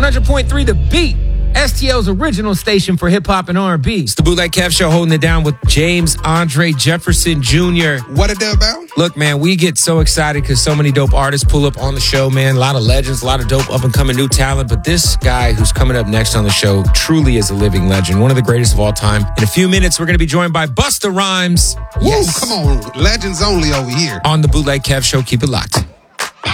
100.3 The Beat, STL's original station for hip-hop and R&B. It's the Bootleg Kev Show, holding it down with James Andre Jefferson Jr. What it about? Look, man, we get so excited because so many dope artists pull up on the show, man. A lot of legends, a lot of dope up-and-coming new talent. But this guy who's coming up next on the show truly is a living legend, one of the greatest of all time. In a few minutes, we're going to be joined by Busta Rhymes. Yes. Whoa, come on. Legends only over here. On the Bootleg Kev Show. Keep it locked.